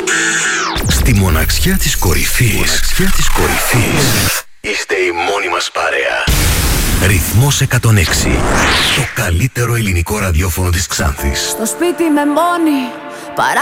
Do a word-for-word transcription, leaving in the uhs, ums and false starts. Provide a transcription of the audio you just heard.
Στη μοναξιά της κορυφής, μοναξιά της κορυφής, είστε η μόνη μας παρέα. Ρυθμός εκατόν έξι. Το καλύτερο ελληνικό ραδιόφωνο της Ξάνθης. Στο σπίτι με μόνη,